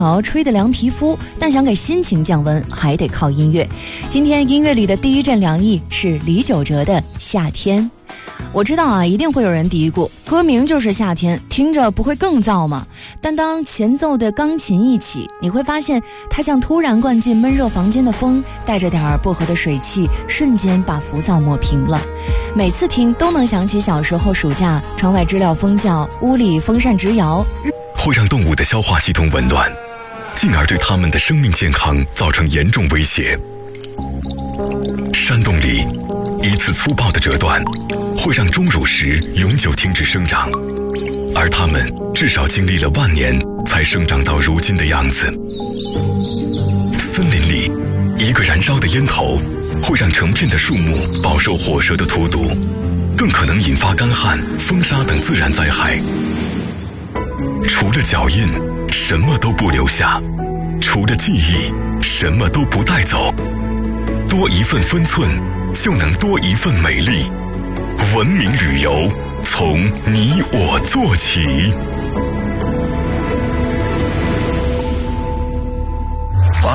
吹得凉皮肤，但想给心情降温还得靠音乐。今天音乐里的第一阵凉意是李玖哲的《夏天》。我知道啊，一定会有人嘀咕，歌名就是夏天，听着不会更燥吗？但当前奏的钢琴一起，你会发现它像突然灌进闷热房间的风，带着点薄荷的水汽，瞬间把浮躁抹平了。每次听都能想起小时候暑假，窗外知了风叫，屋里风扇直摇， 会让动物的消化系统紊乱，进而对它们的生命健康造成严重威胁。山洞里一次粗暴的折断会让钟乳石永久停止生长，而它们至少经历了万年才生长到如今的样子。森林里一个燃烧的烟头会让成片的树木饱受火蛇的荼毒，更可能引发干旱、风沙等自然灾害。除了脚印，什么都不留下；除了记忆，什么都不带走。多一份分寸，就能多一份美丽。文明旅游，从你我做起。